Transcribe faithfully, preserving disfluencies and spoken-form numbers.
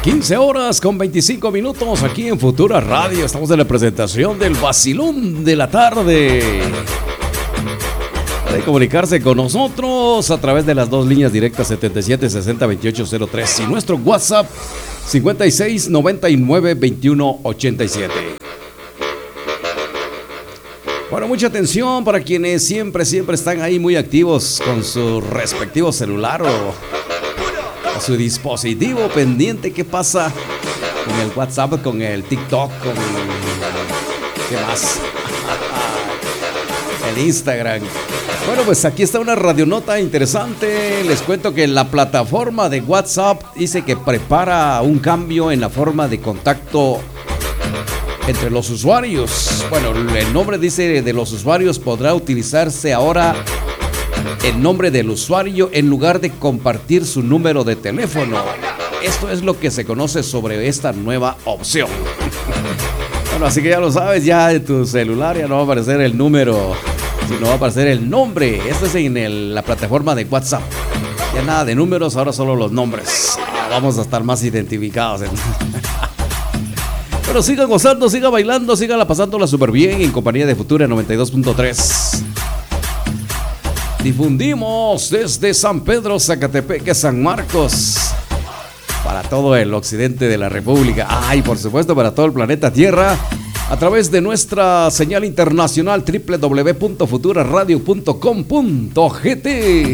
quince horas con veinticinco minutos aquí en Futura Radio. Estamos en la presentación del Vacilón de la Tarde. Puede comunicarse con nosotros a través de las dos líneas directas setenta y siete sesenta veintiocho cero tres y nuestro WhatsApp cincuenta y seis noventa y nueve veintiuno ochenta y siete. Bueno, mucha atención para quienes siempre, siempre están ahí muy activos con su respectivo celular o a su dispositivo pendiente. ¿Qué pasa con el WhatsApp, con el TikTok, con qué más? El Instagram. Bueno, pues aquí está una radionota interesante. Les cuento que la plataforma de WhatsApp dice que prepara un cambio en la forma de contacto entre los usuarios. Bueno, el nombre dice de los usuarios podrá utilizarse ahora el nombre del usuario en lugar de compartir su número de teléfono. Esto es lo que se conoce sobre esta nueva opción. Bueno, así que ya lo sabes, ya en tu celular ya no va a aparecer el número, sino va a aparecer el nombre. Esto es en el, la plataforma de WhatsApp. Ya nada de números, ahora solo los nombres. Ah, vamos a estar más identificados. Pero sigan gozando, sigan bailando, sigan pasándola súper bien en compañía de Futura noventa y dos punto tres. Difundimos desde San Pedro, Zacatepeque, San Marcos, para todo el occidente de la República. Ah, y por supuesto para todo el planeta Tierra, a través de nuestra señal internacional doble u doble u doble u punto futura radio punto com punto g t.